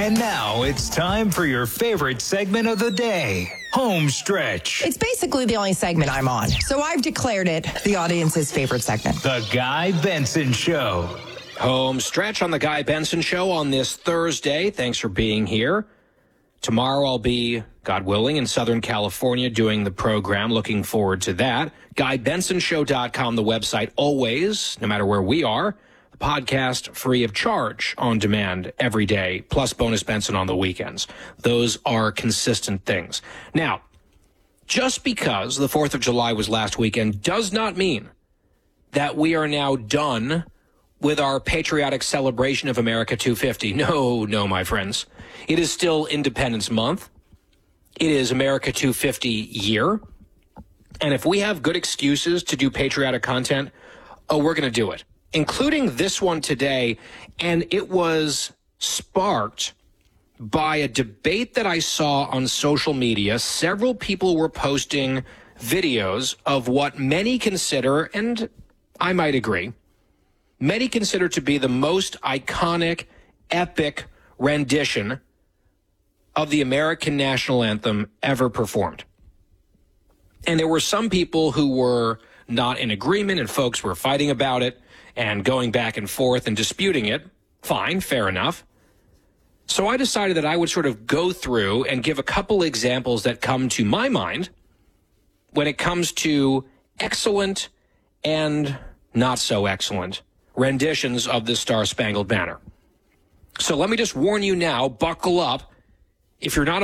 And now it's time for your favorite segment of the day, Home Stretch. It's basically the only segment I'm on, so I've declared it the audience's favorite segment. The Guy Benson Show. Home Stretch on the Guy Benson Show on this Thursday. Thanks for being here. Tomorrow I'll be, God willing, in Southern California doing the program. Looking forward to that. GuyBensonShow.com, the website, always, no matter where we are. The podcast free of charge on demand every day, plus Bonus Benson on the weekends. Those are consistent things. Now, just because the 4th of July was last weekend does not mean that we are now done with our patriotic celebration of America 250. No, my friends. It is still Independence Month. It is America 250 year. And if we have good excuses to do patriotic content, we're going to do it, including this one today. And it was sparked by a debate that I saw on social media. Several people were posting videos of what many consider, and I might agree, many consider to be the most iconic, epic rendition of the American national anthem ever performed. And there were some people who were not in agreement, and folks were fighting about it and going back and forth and disputing it. Fine, fair enough. So I decided that I would sort of go through and give a couple examples that come to my mind when it comes to excellent and not so excellent renditions of the Star-Spangled Banner. So let me just warn you now, buckle up. If you're not a